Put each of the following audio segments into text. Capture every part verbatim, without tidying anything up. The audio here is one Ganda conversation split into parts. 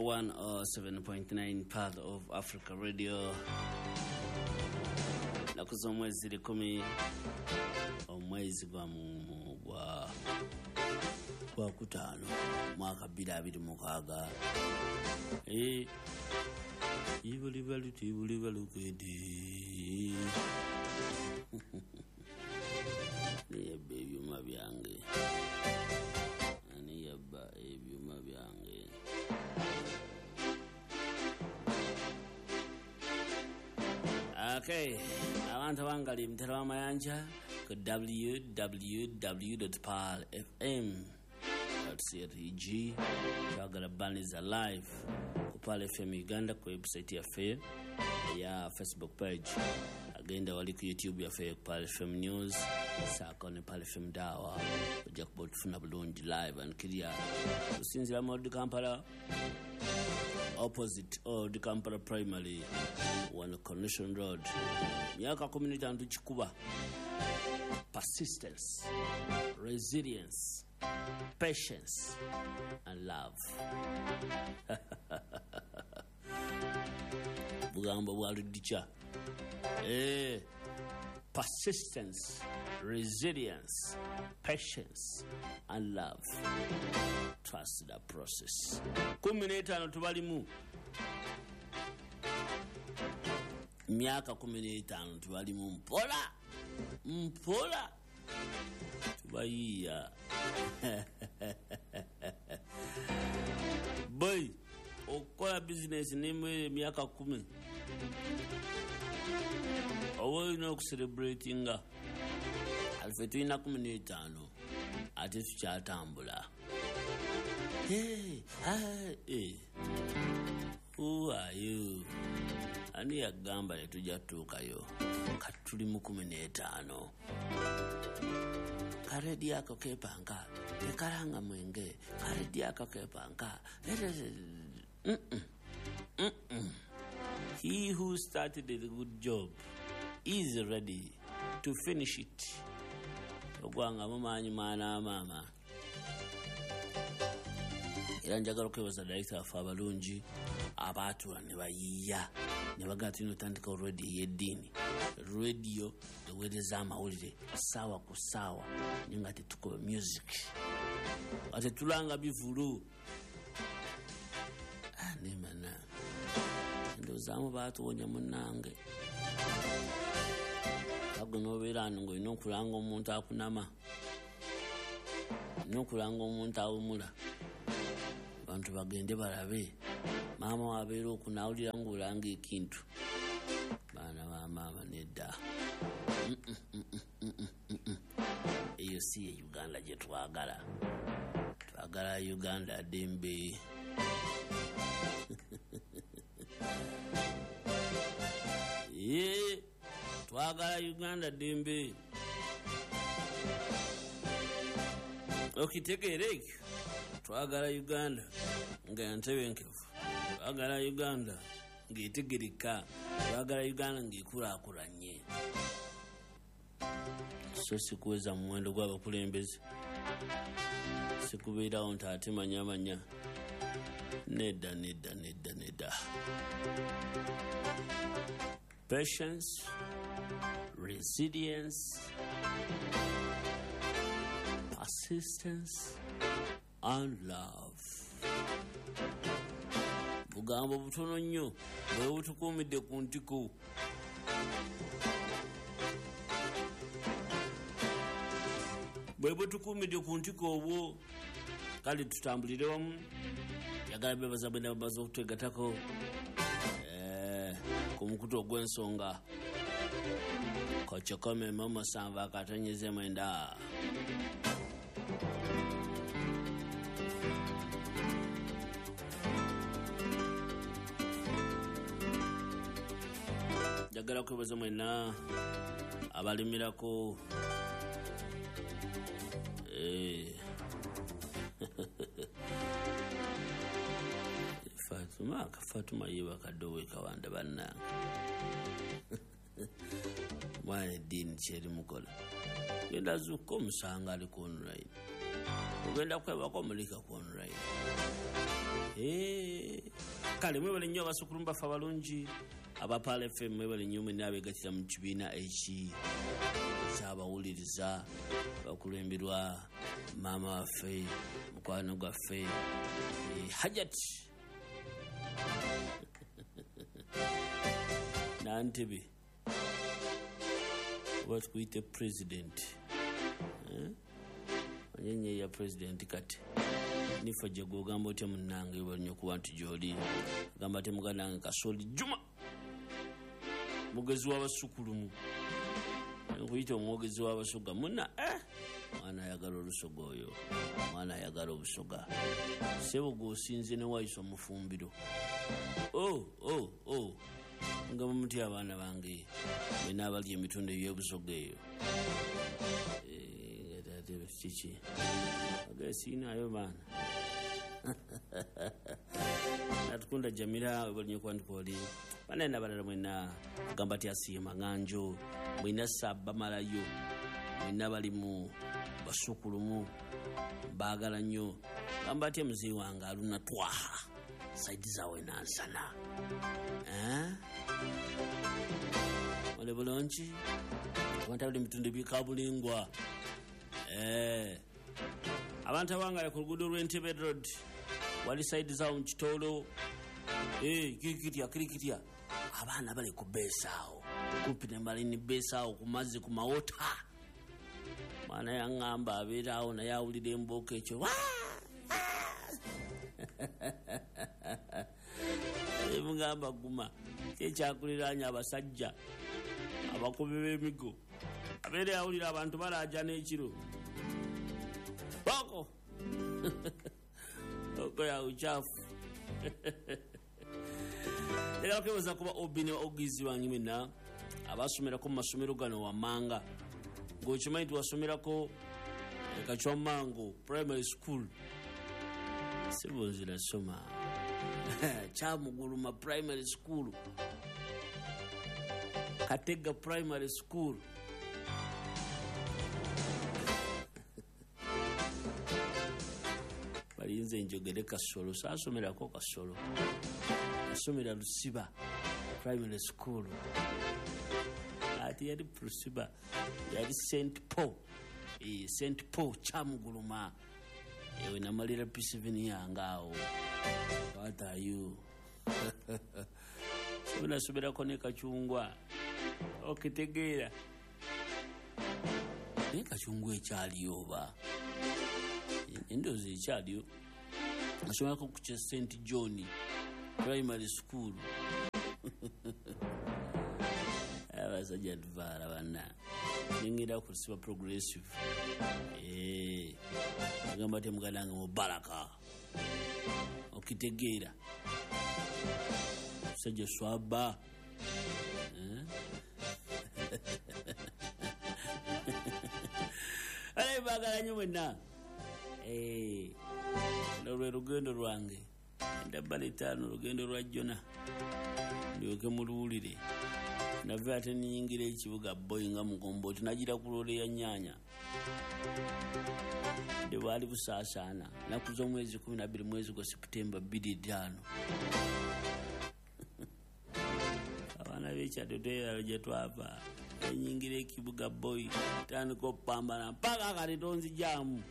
one oh seven point nine Path of Africa Radio. Nakuza omwezi likumi omwezi gwa mu gwa gwa kutano mwaka bbiri abiri mu mukaaga. Eh ibuli balu tibuli balu kede ni ebyuma byange ani yabba ebyuma byange. Okay, abantu bangali mtero amayanja ku w w w dot pal f m dot co dot ag twagala baniza live ku Pal F M Uganda ku website yaffe ya Facebook page, agenda wali ku YouTube yaffe ku Pal F M News sako ne Pal F M Dawa ojja kubotufuna bulungi live and clear kusinzira mu Kampala opposite Old Kampala Primary one Connection Road. Miaka community and chikuba. Persistence, resilience, patience, and love. Bugambo waludicha. Eh, persistence, resilience, patience, and love. Trust the process. Kumineta no tubalimu. Miaka kumi na tano tubali mpola mpola tubaiya boy okola business nimwe miaka kumi owo ino ku celebratinga alfetu ina kumi na tano ate tukyatambula. Hey hey who are you? Ani yagamba netujja tuukayo katuli mu kumi na ttaano. Karedi yako kepanga ekalanga mwenge karedi yako kepanga. Mm-mm. Mm-mm. He who started a good job is ready to finish it. Ogwanga mumanyi maana mama era njagala okwebaza director afa abalungi abaatula ne bayiya ne bagati no tandika radio y'eddiini radio eweereza amawulire sawa ku sawa ninga tetukoba music ate tulanga bivulu anemana ndozaamu baatuwonya munnange ago nobeera ngo ino kulanga omuntu akunama ino kulanga omuntu awumula bantu bagende balabe mama wabeera okunawulira ng'olanga ekintu baana ba mama nedda. Eyo si ye Uganda gye twagala. Twagala Uganda dembe. Ye twagala Uganda dembe. Okitegeera ekyo twagala Uganda nga ntebenkevu. Twagala Uganda ng'etegereka. Twagala Uganda ng'ekulaakulanye. So sikuweza muwendo gw'abakulembeze. Sikubeerawo nti ate manyamanya. Nedda nedda nedda nedda. Patience, resilience, persistence, and love. Bugambo butono nnyo bwe butukuumidde ku ntiko. Bwe butukuumidde ku ntiko obwo kale tutambulire wamu. Yagala bebaza bwenda babaza okutegatako eh, ku mukutu ogw'ensonga. Kochokome mama sanva akatonyeze mwenda. Jagala kwebaza mwena abalimirako eh Fatuma ka Fatuma yiba kadowe kawanda banna mwana dini cheri mukola genda zuko musanga ali ku online ugenda kweba ko mulika ku online eh kale mwebale nnyo abasukulu baffe abalungi aba Pal F M mwebale nnyo mwenna abeegattira mu kibiina eki ky'abawuliriza bakulemberwa maama waffe mukwano gwaffe Hajat Nantebe oba tukuyite president anyenye ya president kati nifa gye gwogamba otya munnange balina okuba nti gy'oli agamba ate muganda wange Kasoli Juma mugezi w'abasukulumu nkuyita omwogezi w'abasoga munna eh mwana ayagala olusoga oyo mwana ayagala obusoga sebo gw'osinze ne wayisa omufumbiro oh oh oh nga mumuti abaana bange mwena abali emitundu eby'obusoga eyo ate kiki agasiinayo baana natukunda Jamila balinye kwandikoli banena balala mwena agamba ti asiima nganjo mwena sabba malayo mwena bali mu basukulumu baagala nnyo gamba ati muzii wange aluna twaha saidi zawe nansana eh ole bulungi abantu abali mitundu bikabulingwa eh abantu abangale ku luguudo lw'Entebbe Road wali saidi zawo mu kitolo eh kikitya kirikitya abaana bali ku besaawo kumpi ne malini besaawo ku mazzi ku mawota mwana yangamba abeerawo naye awulira embooka ekyo emugamba guma kyekyakuliranya abasajja abakubi b'emigo abeere awulira abantu balaaja n'ekiro boko oko ya uchafu era kweweza kuba obine ogizi wangi mwena abasomerako mu masomero gano wamanga ng'okimanyi tiwasomerako Kachwamango primary school sibonzira soma Kyamuguluma primary school Katega primary school balinze njogere Kasolo saasomerako Kasolo asomera Lusiba primary school ati yali Lusiba yali Saint Paul eh Saint Paul Kyamuguluma ewe namalira P seven yangawo what are you sona subira kone Kachungwa okitegeera ne Kachungwa ekyaliyo ba endozi ekyaliyo asomera ku Saint John primary school abasajja duvara bana ningira ku Lusiba progressive eh agamba te mugadanga mu baraka okitegeera sajja swaba eh ale bagala nyo mwenna eh lwe rugendo rwange ndabale tano rugendo rwa Jona ndioke mululire nava ate niyingira ekibuga boyinga mukomboti nagira kulole ya nyanya de bali busasana nakuzo mwezi kumi na mbili mwezi kwa Septemba bidi tano abana becha dodera jetwava nyingire ekibuga boy tano ko pambana mpaka kali tonzi jamu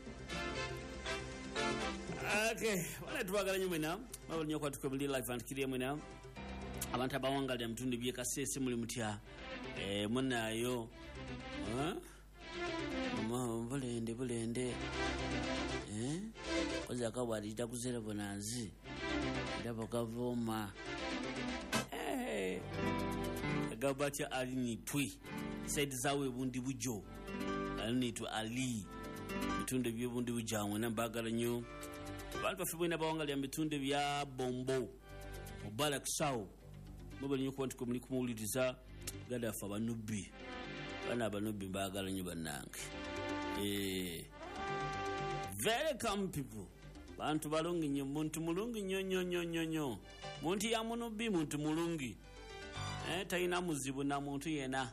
okay wala tubagala nyumena mabali nyokwa tukabili live and kiriye mwena abantu abawangalira mtundu bye kasese muli mutya eh munayo ha mama bulende bulende eh koza kabali takuzera bonanzi ndabo kavoma eh gabacha alini twi said zawe bundi bujo alini tu ali mtundu bye bundi bujamwe nambagala nyo abantu afibwena bawangalira mtundu bya bombo mubala kusawo mubali nyo kwanti kumuli kumuliriza gada fa banubi bana banubi mbagala nyo banange eh very come people bantu balungi nyo muntu mulungi nyo nyo nyo nyo nyo muntu ya munubi muntu mulungi eh taina muzibu na muntu yena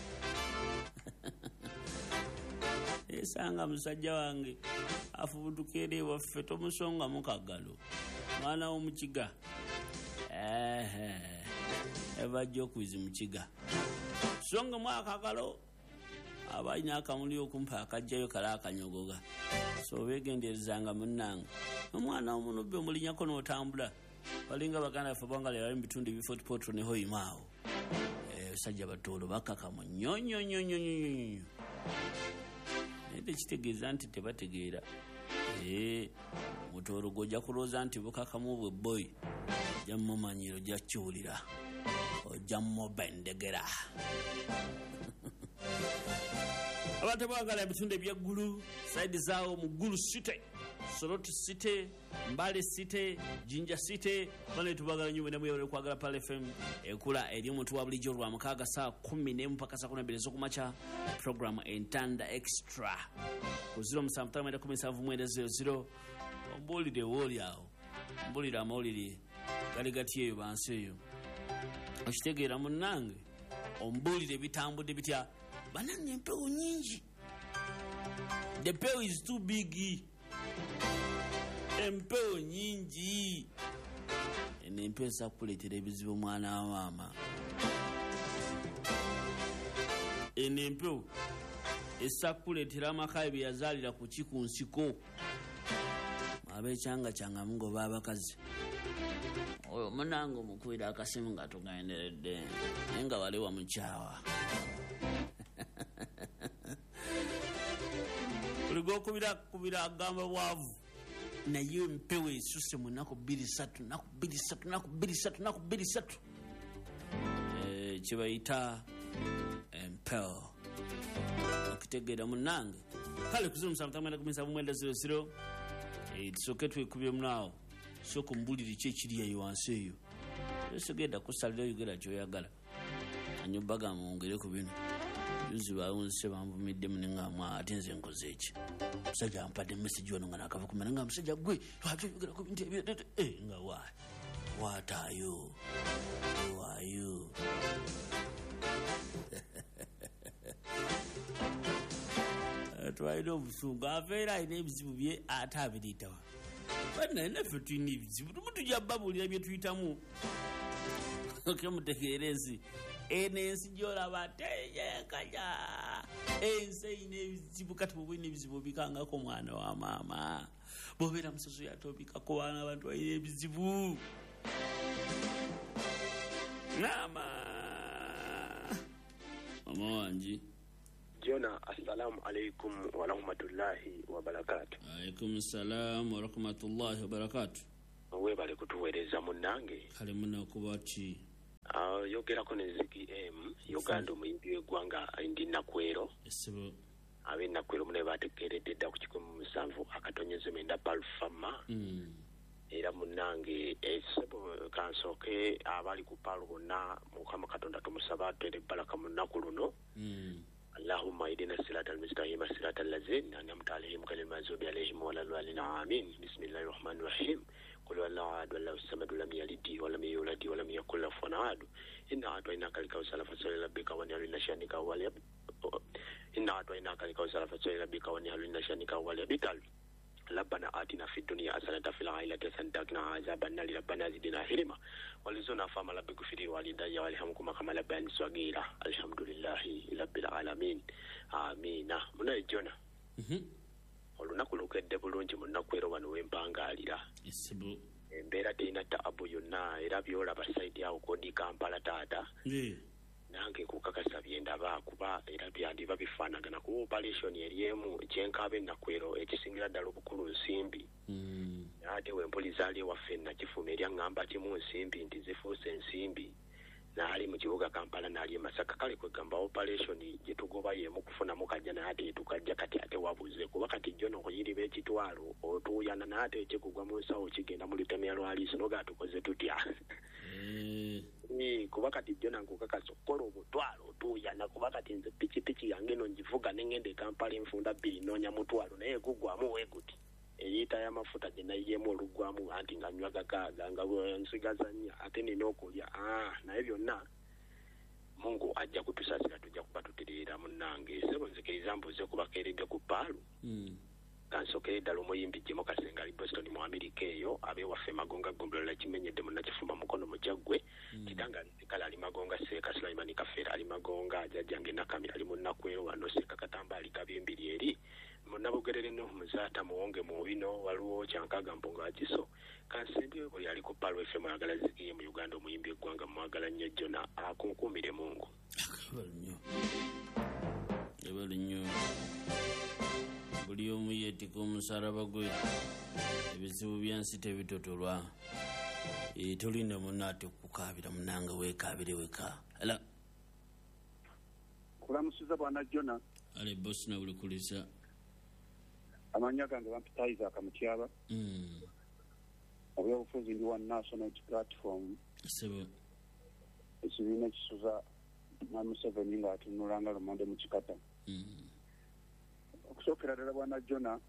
esanga musajja wange afubudukere waffe tomusonga mukagalo mwana omukiga eh eva jokwizi mukiga songa mwaka kalo abayina akamuli okumpa akajjayo kala akanyogoga so begenderezanga munnanga omwana omunobbe omulinyako n'otambula balinga baganda ffe banga lera bitundu bifoti potro ne hoimao eh sajja batolo bakaka mu nyonyo nyonyo nyonyo nende kitegeeza nti tebategeera eh mutoro gojja kuloza nti bukaka mu bwe boy jammo manyiro jachuulira ojammo bendegera abantu bagala bitunde byaggulu side zao mugulu city Soroti City, Mbale City, Jinja City, bane tubagala nyumba namwe yale kwagala pale F M ekula eri omuntu wa bulijjo lwa mukaga saa kumi n'emu mpaka saa kumi na bbiri z'okumakya program Entanda Extra ku zero musanvu ttaano mwenda kumi na musanvu mwenda zero zero ombulire woli awo ombulire amawulire gali gati eyo bansi eyo okitegeera munnange ombulire bitambudde bitya banange empewo nyingi the pay is too big empewo nyingi ene empesa kuletera ebizibu mwana wa mama ene empewo esakuletera amaka bye yazalira ku kikunsiko abe changa changa mungo baba kazi oyo munango mukwira akasimu nga tugaenderedde nenga wale wa mchawa uligo kubira kubira agamba bwavu na yo mpewe isuse munako biri satu nako biri satu nako biri satu nako biri satu eh kibayita empewo okutegeera munange kale kuzira musanvu ttaano mwenda kumi na musanvu mwenda zero zero eh tsoketwe kubye mnawo soko mbuliri kye kiri yayo wansi eyo esogenda kusalira yogera kyoyagala anyobaga mungere ku bino yuzi baunse bamvumidde muninga mwa atenze nkoze eki musajja ampadde message wano nga nakava kumana nga musajja gwe lwaki yogera ku bintu ebyo eh nga wa what are you who are you twaina obusungu aveera ayina ebizibu bye ate abiriitawa bana naffe tulina ebizibu tumutujja babulira bye tuyitamu okemutegeera ensi eno ensi gyolaba teyekanya ensi eyina ebizibu kati bwebulina ebizibu bikangako mwana wa maama bobeera musoso yatobikako baana abantu balina ebizibu nama mama wangi Jona, assalamu alaikum wa rahmatullahi wa barakatuh. Alaikum salam wa rahmatullahi wa barakatuh. Mwe bale kutuweereza munnange. Kale muna kubati. Ah, yogera ko ne Ziggy M, Uganda omuyimbi w'eggwanga ndi Nakwero. Esibo. Abe Nakwero mune bategeredde dda ku kikumi mu musanvu akatonyezo menda Palfama. Mm. Era munnange esibo kansooke abali ku Palu bonna Mukama Katonda tumusaba atere baraka mu nnaku luno. Mm. اللهم اهدنا الصراط المستقيم صراط الذين أنعمت عليهم غير المغضوب عليهم ولا الضالين آمين بسم الله الرحمن الرحيم قل هو الله أحد الله الصمد لم يلد ولم يولد ولم يكن له كفوا أحد إنا أعطيناك الكوثر فصل لربك وانحر لشانك وليب إنا أعطيناك الكوثر فصل لربك وانحر لشانك وليبتل ربنا آتنا في الدنيا حسنة في الآخرة حسنة وقنا عذاب النار ربنا زدنا علما ولزنا فما ربك في والدي والهمكما كما ربياني صغيرا الحمد لله رب العالمين آمين من جونا mhm olunaku lukedde bulungi munnakwero wano wempangalira esibo embeera teina taabu yonna era byolaba side awo kodi Kampala taata yeah nange kukakasa byendaba kuba era byandiba bifaanagana ku operation eriemu kyenkabe Nakwero ekisingira ddala obukulu nsimbi mm ate wempulizaali waffe nakifuma erya ngamba kimu nsimbi nti zifuuse nsimbi naali mu kibuga Kampala naali Masaka kale kwegamba operation gyetugoba yemu kufunamu kajja naate tukajja kati ate wabuze kuba kati jjo nokuyiriba ekitwalo otuuyana naate ekikugwa mu nsawo kigenda mu lutemya lwaliiso noga tukoze tutya eh kuba kati jjo nankukakasa okukola obutwalo otuuyana kuba kati nze pikipiki yange no ngivuga nengende Kampala enfunda bbiri noonya mutwalo naye gugwamu weeguti eyita y'amafuta gye nayiyemu olugwamu anti nga nywa gakaaga nga nsigaza nnya ate nina okulya ah naye byonna Mungu ajja kutusasira tujja kuba tutereera munnange sebo nzikiriza mbuze kubakeeredde ku Palu mm kansokere ddala omuyimbi Jimo Kasenga ali Boston mu Amerika eyo abe waffe Magonga Gombolola kimenyedde munnakifuma mukono mujaggwe mm. kitanga kala ali Magonga Seeka Sulaimani Kafera ali Magonga Jajjange Nakami ali munnakwero wano Seeka Katamba ali Kabimbiri eri munnabugerere no muzata muwonge mu bino waliwo Kyankaga Mpunga Akiso kansembi buli ali ku Palo F M agala zikiye mu Uganda omuyimbi eggwanga mwagala nnyo Jona akunkumire Mungu ebali nnyo buli omu yeetika omusaalaba gwe ebizibu byansi tebitotolwa e, tolinda munaate okukaabira munanga weekaabire weka ala kulamusiza bwana Jona ale bosi na buli kulisa amanya gange bampitaiza akamutyaba mm. obyobufuzi ndi wa national platform sebo ekibiina ekisuza na Museveni nga atunulanga lumonde mu kikata mm. okusookera ddala bwana Jona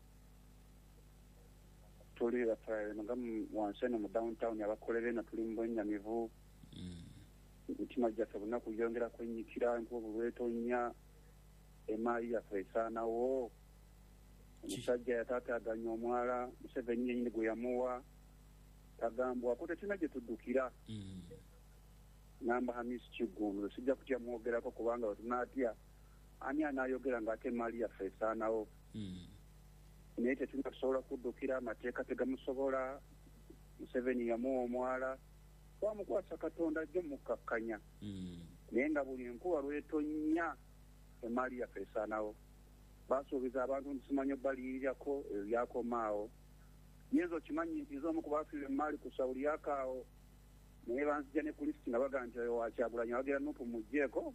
tuli nga wansi eno mu downtown abakolera eno tuli mu bwennyamivu emitima gyaffe bunaku yongera kwenyikira enkubu lwetonya emaayi yaffe esaanawo omusajja yataataaganya omwala Museveni yennyini gwe yamuwa tagambwako tetuna gye tuddukira ngamba Hamisi Kiggundu sijja kutya mwogerako kubanga wetunaatya ani anaayogera ng'ate emaali yaffe esaanawo naye tetunasobola kuddukira amateeka tegamusobola Museveni yamuwa omwala twamukwasa Katonda ajja mukkakkanya naye nga buli enkuba lwetonya emaali yaffe esaanawo basuubiza abantu nti simanyi obbaliyirirako ebyo byakomaawo yenza okimanyi nti z'omu ku baafiirwa emaali ku sawuliyako awo naye banzija ne ku lisiti nga bagaa nti oyo Wakyagulanyi wagera nupu mugjeeko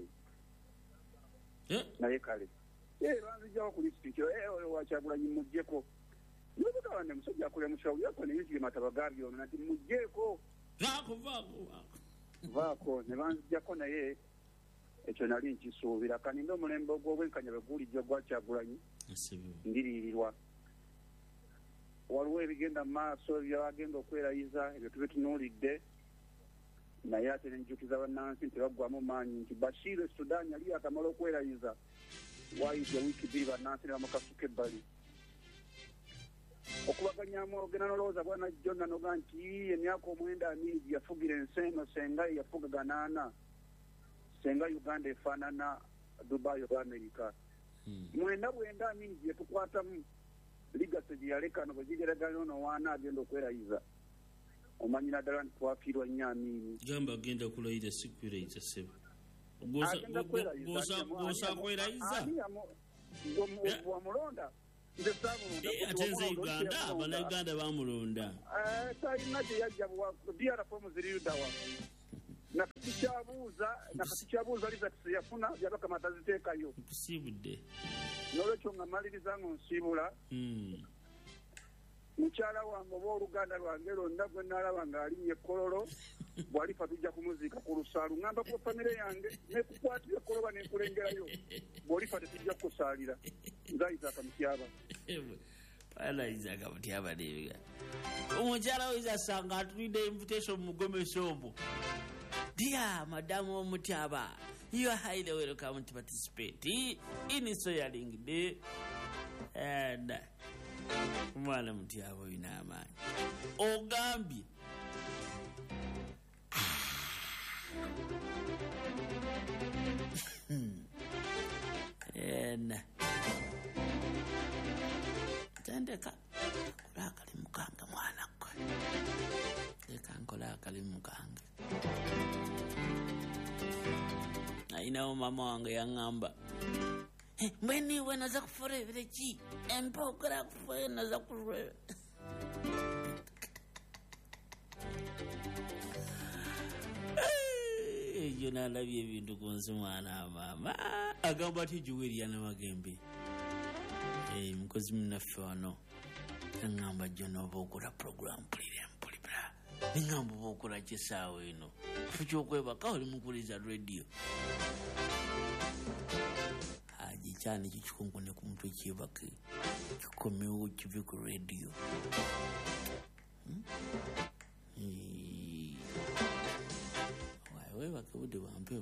naye kale ee banzijjawo ku lisiti nti oyo Wakyagulanyi mugjeeko nobugaba ne musajja akole mu sawuliyako neyinzire mataba gabyona nti mugjeeko vaako vaako vaako vaako ne banzijjako naye ekyo nali nkisuubira kaninde omulembe ogw'obwenkanya bwe guulijjo gwa Kyagulanyi ndiriirirwa waliwo ebigenda mu maaso byabagenda okwerayiza ebyo tube tunuulidde naye ate nenjukiza bannansi nti baggwamu maanyi nti Bashir e Sudan yali akamala okwerayiza waayidde wiiki bbiri bannansi ne bamukasuka ebbali okubaganyamu ogenda nolowooza bwana Jona noga nti emyaka omwenda amini gye yafugira ensi eno senga yafuga ganaana senga Uganda efaanana Dubai oba America mwenda bwenda amini gye tukwatamu ligase gye yalekano bwe gigeragana ono waana agenda okwerayiza omanyi naddala nti twafiirwa nnyo amiini gamba agenda kulayira si kwerayiza sebo gwosa kwerayiza wamulonda ate nze Uganda abanauganda bamulonda talina gye yajja D R F muziriyudawa nakati kyabuuza nakati kyabuuza Elizabeth yafuna yabakamata ziteekayo nkusiibudde n'olwekyo nga maliriza ng'onsiibula mukyala wange oba oluganda lwange lwonna gwe naalaba ng'alinnye ekkololo bw'alifa tujja kumuziika ku lusaalu ngamba ku famire yange nekukwatira ekkoloba nenkulengerayo bw'olifa tetujja kukusaalira nzayiza akamutyaba palayiza akamutyaba nebiga omukyala we asanga atulidde invitation mu mugomesi omwo. Dear Madam Omutyaba, you are highly welcome to participate in Soyaling Day. And Mwana Mutyaba inama Ogambi and tendeka kulakali mukanga mwana kwe ekankola kali mukanga aina mama wange yangamba mbweni wena za kuforebere ki empokera kufena za kurwe jona labye bintu kunsi mwana mama agamba ati juweri yana magembe eh mukozi munaffe wano ngamba jona obokura program program program ngamba obokura kisawe ino fucho kwebaka oli mukuliza radio haji cyane kikungune ku mutwe kibake kikomewo kive ku radio hmm? e... wewe wakabude wampeo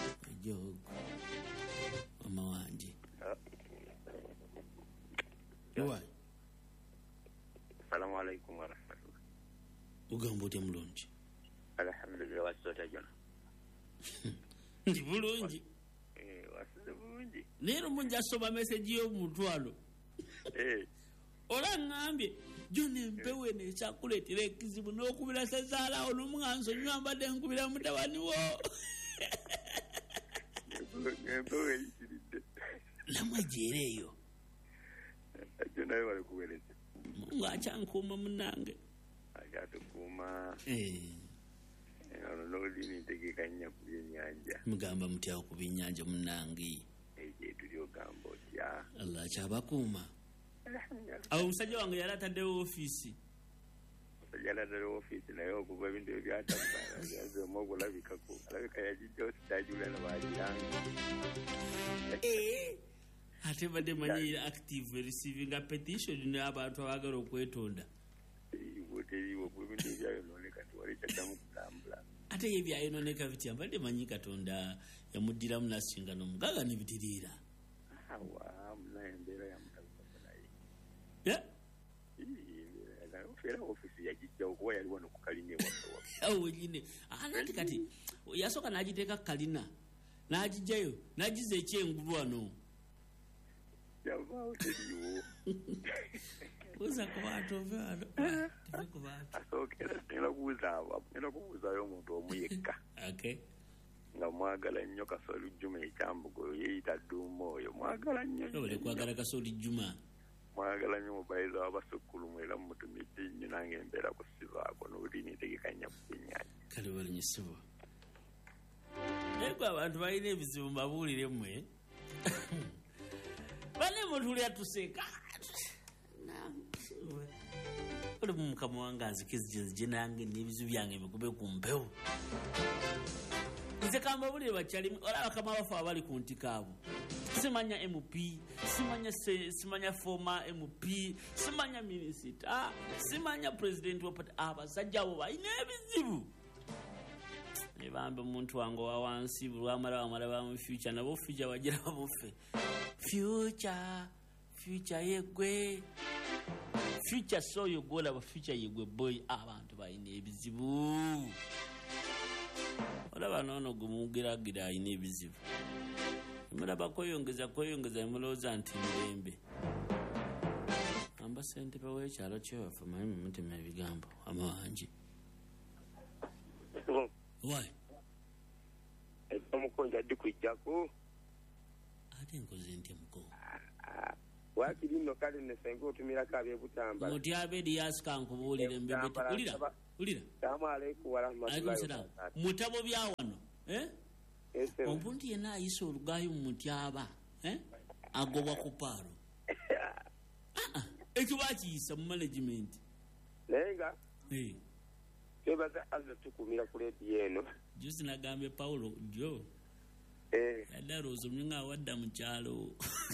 ejogo mama wanje Why? Assalamu alaikum wa rahmatullah. Ugamba ute mulungi? Alhamdulillah wasota jona. Ndi bulungi. Eh, wasota bulungi. Leero munja asoma message y'omuntu wano. Eh. Ola ngambye jone mpewe ne kyakuleetera ekizibu n'okubira ssezaalawo n'omwanso nnyo mbadde nkubira mutabani wo. Mpewe eyitiridde. Namwe jeereeyo. Jona we bali kuweereza. Mungu akyankuuma munnange. Akyatukuuma. Eh. Ono n'olini ntegeka nnyo ku byennyanja. Mugamba mutya ku byennyanja munnange. Ekyo tuli ogamba otya. Allah kyabakuuma. Awo omusajja wange yali ataddewo ofiisi. Omusajja ataddewo ofiisi naye okuva ebintu ebyatabbala byaze omwogulabikako. Alabika yagijjawo sitajula na baagiranga. Eh. Ate badde manyi active receiving a petition n'abantu abagala okwetonda. Teriwo ebintu ebyayonooneka tewali kyaddamu kutambula. Ate ye byayonooneka bitya mbadde manyi Katonda yamuddiramu nasinga n'omugaga ne bitiriira. Awa munaye embeera yamutabikako naye. Yeah? Era ofiisi yagijjawo kuba yali wano ku kalina ewaka. Awo wenyine. Ananti kati yasooka n'agiteeka ku kalina n'agijjayo n'agiza ekyengulu wano. Yavaawo teriwo. Buuza ku bantu ove wano. Teve ku bantu. Asookera ngenda kubuuza abo ngenda kubuuzayo omuntu omu yekka. Okay. Nga mwagala nnyo Kasoli Juma ekyambugo yeeyita Dduuma oyo mwagala nnyo. Obule kwagala Kasoli Juma. Mwagala nnyo mubayizi w'abasukkulumu era mutumidde nnyo nange embeera ku sibaako n'olini ntegeka nnyo ku byennyanja. Kale balinye ssibo. Naye gwe abantu balina ebizibu mbabuulire mmwe. Bane muntu uli atuseka. Ole mukama wange azikizije nange n'ebizibu byange bigube ku mpewo. Nze kamba buli bakyali ola bakama bafu abali ku ntikaabo. Simanya M P, simanya se, simanya former M P, simanya minister, simanya president wa party abasajja abo balina ebizibu. Ebambe omuntu wange wa wansi bulwamala wamala ba mu future nabo future bagira babufe. Future, future yegwe. Future so you go la future yegwe boy abantu balina ebizibu. Olaba nono gumugira gira alina ebizibu. Mulaba kweyongeza kweyongeza mulooza nti mirembe. Amba sente bawe kyalo kyewafu manyi mutema ebigambo amawanje. Why? Omukonja ddi kujjako. Ate nkoze nti muko. Wakiri nno kale ne senga otumirako abyebutambala. Muti abedi yasika nkubuulire mbebete. Ulira? Ulira? Assalamu alaikum wa rahmatullahi wa barakatuh. Mutabo bya wano. Eh? Ese. Omuntu yenna ayisa olugayo mu mutyaba. Eh? Agobwa ku paalo. Ah, ekyo bakiyisa mu management. Nenga. Eh. Tebaza aza tukumira ku leedi eno. Jusi nagambye Paulo jo. Eh. Yadda rozo mninga wadda mu kyalo.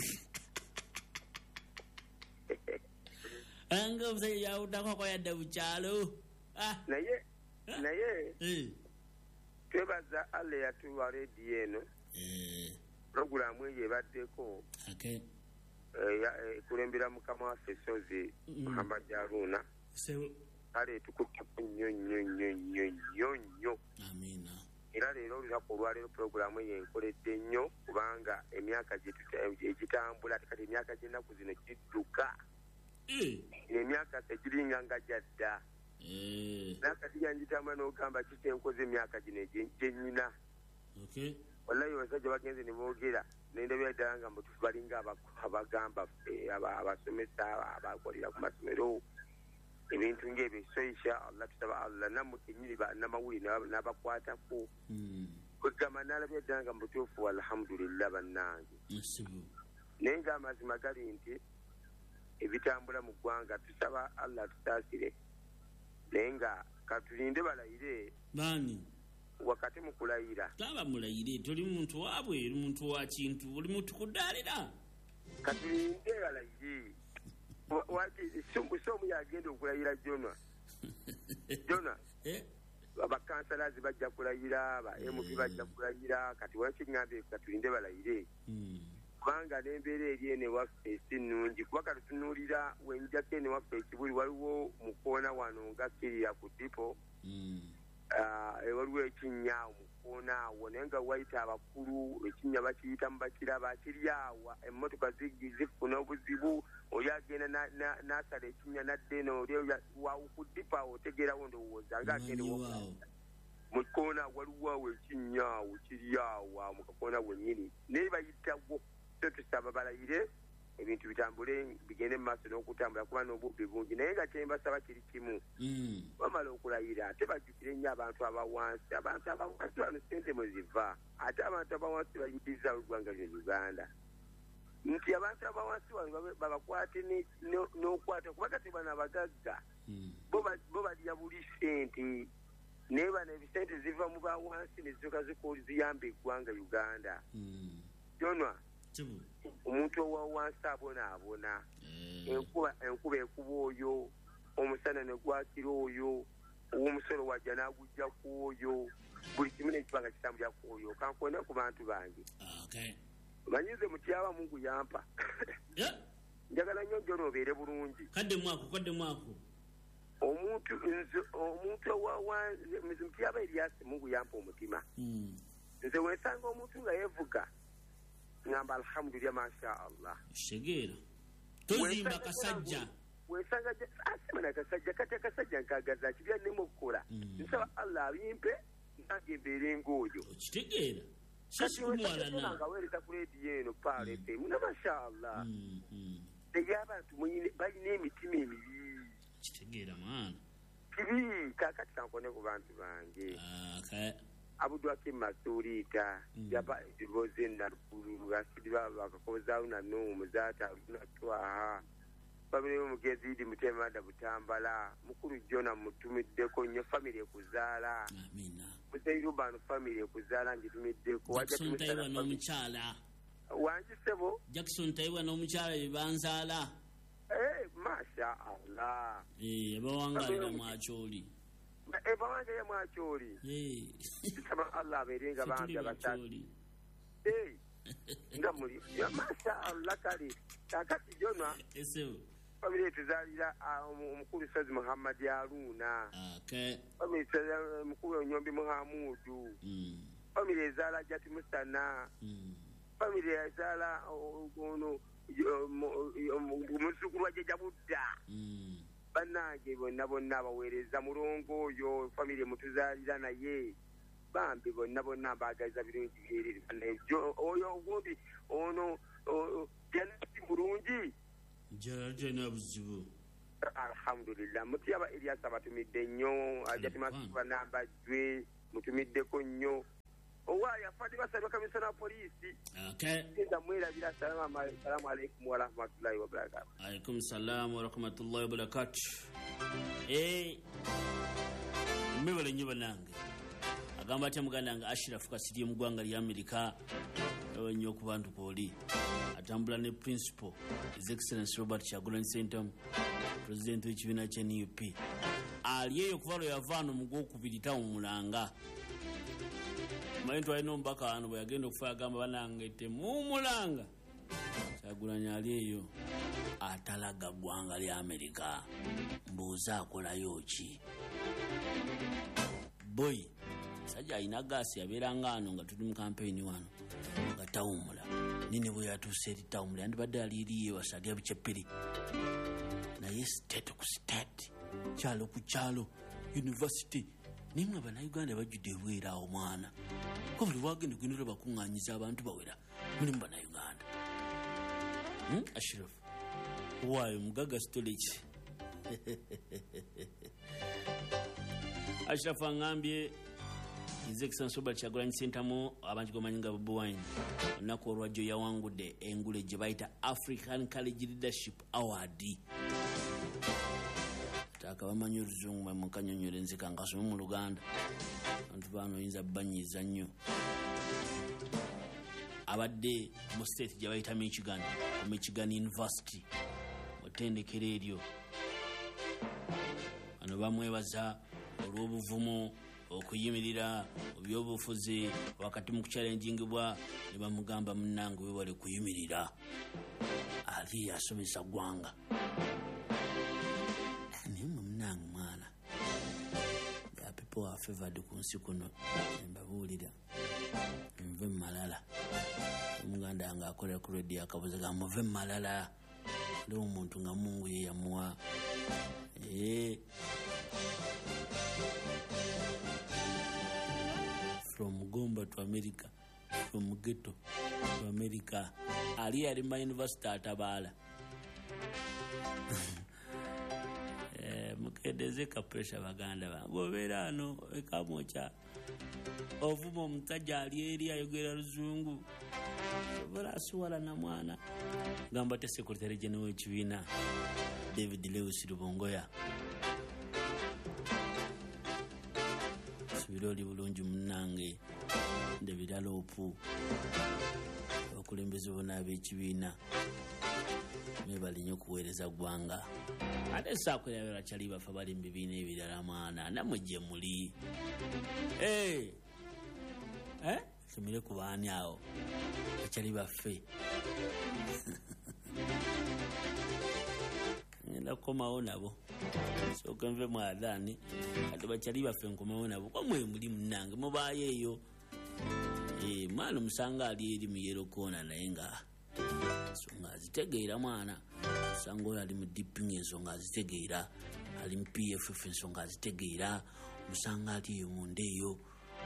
Anga mse ya utakwa kwa yadda mu kyalo. Ah. Naye. Naye. Eh. Tebaza ale yatuwa leedi eno. Eh. Programu eyo ebaddeko. Okay. Eh, kulembera mukama waffe Sozi Muhammad Haruna. So Kale tukutte nnyo nnyo nnyo nnyo nnyo nnyo. Amina. Era leero olunaku olwaleero pulogulaamu eyo enkoledde nnyo kubanga emyaka egitambula kati emyaka gy'ennaku zino gidduka. Eh. Emyaka tegiringa nga gyadda. Eh. Nakati yanjitambula n'ogamba kiki enkoze emyaka gino egyennyina. Okay. Wallahi abasajja bagenze ne boogera n'endabira ddala nga mutufu balinga abagamba abasomesa abakolera ku masomero ebintu ng'ebyo. So insha Allah tusaba Allah namu kenyiri n'amawulire n'abakwatako kwegamba n'alabira ddala nga mutuufu alhamdulillah bannange. Naye ng'amazima gali nti ebitambula mu ggwanga tusaba Allah tutaasire naye nga katulinde balayire Bani? wakati mu kulayira. Taba mulayire toli muntu wabwe eri muntu wa kintu buli muntu kudaalira. Katulinde balayire. Wati somu somu yagenda okulayira Jona. Jona. Eh? Abakansalazi bajja kulayira, ba M P bajja kulayira, kati waki ngambye katulinde balayire. Mm. kubanga n'embeera eri ene waffe si nnungi kuba katutunuulira wenjako ene waffe ekibuli waliwo mukoona wano nga kirira ku dipo waliwo ekinnya mukoona awo naye nga wayita abakulu ekinnya bakiyita mu bakiraba kiryawa emmotoka zifuna obuzibu oli agenda n'asala ekinnya nadde eno oli ku dipo awo otegeerawo ndowooza ngaagenda mukoona waliwo awo ekinnya awo kiryawa mu kakoona wennyini naye bayitawo so tusaba balayire ebintu bitambule bigende mu maaso n'okutambula kuba n'obubbi bungi naye nga kyembasaba kiri kimu bamala okulayira ate bajjukire nnyo abantu abawansi abantu abawansi bano sente mweziva ate abantu abawansi bayitiriza eggwanga lyo Uganda nti abantu abawansi bano babakwate n'okwata kuba kati bano abagagga bo balya buli sente naye bano ebisente ziva mu bawansi nezisoka ziyamba eggwanga Uganda jonwa omuntu owawansi abona abona enkuba ekuba oyo omusana negwakira oyo owomusolo wajja n'agujja ku oyo buli kimu nekibanga kitambulira ku oyo kankone ku bantu bange manyize mutyaba Mungu yampa njagala nnyo njo noobeere bulungi kadde mwako kadde mwako omuntu omuntu owawansi mutyaba Eriasi Mungu yampa omutima nze wensanga omuntu nga yevuga ngamba alhamdulillah masha Allah shegera tozimba kasajja wesanga asemana kasajja kati kasajja nkagaza kibya nemo okukola nsaba Allah abimpe ntagembeere ng'oyo okitegeera sisikumwalana nga weereza ku rediyo eno paala efe muna masha Allah naye abantu balina emitima emibi kitegeera maana kibi kakati kankone ku bantu bange Abudwakim Masurita yaba divoze na kulu asidiba bakakoza una no muzata unatwa family mugezi di mutema da butambala mukuru Jona mutumiddeko nnyo family ekuzala amina muteyiru bano family ekuzala ngitumiddeko waje tumutaiwa no muchala wanje sebo Jackson taiwa no muchala bibanzala eh masha Allah eh bawangalira mwacholi eba wange ya mwacholi eh saba Allah berenga banja batali eh ngamuli ya masha Allah kali kakati Jona esewo family tuzalira omukulu Sazi Muhammad Yaruna okay family tuzalira mukulu Nyombi Muhamudu mm family ezala Jati Mustana mm family ezala ono omusukulu wa Jabudda mm banange bonna bonna abaweereza mulongo oyo family mutuzalira naye bambi bonna bonna mbagaza birungi byeriri nejo oyo ogundi ono janati bulungi jaje na buzibu alhamdulillah mutiyaba Elias abatumidde nnyo ajati masuba namba jwe mutumiddeko nnyo owaya fadi basaba kamisona polisi okay nda mwela bila salama salamu alaykum wa rahmatullahi wa barakatuh alaykum salam wa rahmatullahi wa barakatuh eh mbele nyiba nange agamba ati muganda nga Ashraf Kasidi mu gwanga lya America nnyo ku bantu poli atambula ne principal His Excellency Robert Kyagulanyi Ssentamu president w'ekibiina kya N U P aliyeyo kuvalo yavano mugo kubirita omulanga mayintu alina omubaka wano bwe yagenda okufa agamba banange temumulanga Kyagulanyi aliyeyo atalaga ggwanga lya America mbuuza akolayo ki boy sajja alina gaasi yabeeranga wano nga tuli mu kampeyini wano nga tawumula nini bwe yatuuse eri tawumula yandibadde aliiriye wasalya buceppiri naye state ku state kyalo ku kyalo university nimwe bannayuganda bajjudde ebwera awo mwana ko buli wagenda gwinira bakuŋŋaanyiza abantu bawera mulimu bannayuganda hmm? Ashraf waayo mugaga storage Ashraf angambye His Excellency Robert Kyagulanyi Ssentamu abantu gomanyi nga Bobi Wine olunaku olwajjo yawangudde engule gye bayita African College Leadership Award taka bamanyi oluzungu mwe mukanyonyole nzika nkasome mu Luganda abantu bano oyinza banyiiza nnyo abadde mu state gye bayita Michigan Michigan University mutendekero eryo ano bamwebaza olw'obuvumo okuyimirira mu byobufuzi wakati mu kuchalengingibwa ne bamugamba munnange wewale kuyimirira ali yasomesa gwanga naye munnange mwana ya people are favored ku nsi kuno mbabuulira nve malala omuganda nga akolera ku radio akabuza ga muve malala ndo omuntu nga Mungu ye yamuwa eh from Gomba to America, from Ghetto to America. Ali ali ma university atabala. Eh mukedeze ka pressure baganda ba. Bobera no ekamocha. Ovumo mtaja ali eri ayogera ruzungu. Bora suwala na mwana. Gamba te secretary general chivina David Lewis Rubongoya. Biroli bulungi munnange ndebiralopu okulembeze bona abekibiina mebali nnyo kuweereza gwanga ate saakulabira kyali bafa bali mu bibiina ebirala mwana namwe gye muli eh eh simire ku baani awo akyali baffe ngenda kukomawo nabo soka nve mwadhani ati bachali baffe nkomawo nabo kwa mwe muli munnange mubaye eyo eh mwana musanga ali eri miyero kona naye nga songa azitegeera mwana musanga ali mu dipping ensonga azitegeera ali mu P F F ensonga azitegeera musanga ali munde eyo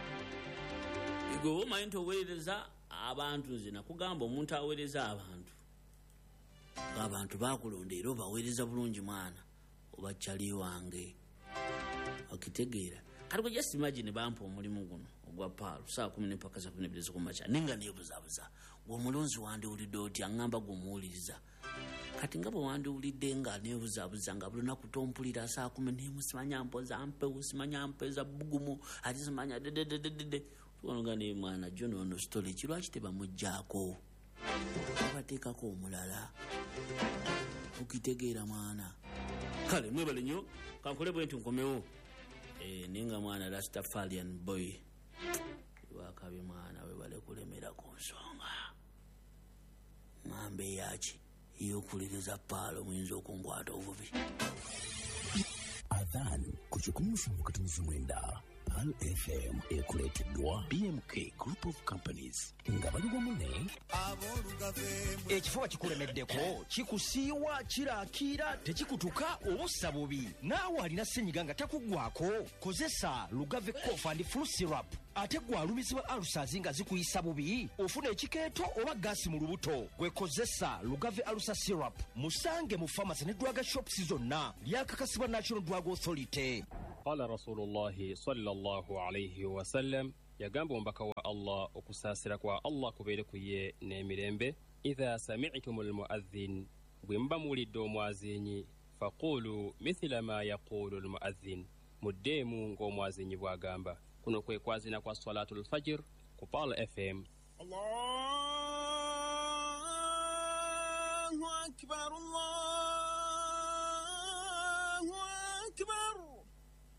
igo omanyi oweereza abantu nze nakugamba omuntu aweereza abantu abantu bakulondera obaweereza bulungi mwana oba chali wange okitegeera kati just imagine bampa omulimu guno ogwa Paul saa kumi na mpaka saa kumi na bbiri z'okumakya ninga nebuzabuza gw'omulonzi wandiwulidde oti aŋŋamba gw'omuwuliriza kati nga bwe wandiwulidde nga nebuzabuza nga buli lunaku tompulira saa kumi n'emu simanya mpoza mpewu simanya mpeza bugumu ati simanya dedededede tuwanoga ne mwana jo noono story kirwaki tebamugjaako abateekako omulala okitegeera mwana kale mwebale nnyo kankole bwe nti nkomewo eh ninga mwana Rastafarian boy wakabi mwana webale kulemera ku nsonga mambe yaki yokuliriza Paalo muyinza okungwata obubi adhan kuchikumusha mukati muzumwenda Pal F M ekuleteddwa B M K Group of Companies nga bali bamune ekifuba kikulemeddeko kikusiiwa kirakira tekikutuka obusa bubi naawe alina ssenyiga nga takuggwako kozesa Lugave Cough and Flu Syrup ate gwalumizibwa alusazi nga zikuyisa bubi ofuna ekikeeto oba gaasi mu lubuto gwekozesa Lugave Alusa Syrup musange mu pharmacy ne drug shops zonna lyakakasibwa National Drug Authority. قال رسول الله صلى الله عليه وسلم يغامب مبكا wa Allah okusasira kwa Allah kubere kuye n'emirembe idha sami'tum almu'adhdhin bwemba mulidde omwazinyi faqulu mithla ma yaqulu almu'adhdhin muddemu ng'omwazinyi bwagamba kuno kwe kwazina kwa salatul fajr ku Pal F M. Allahu akbar Allah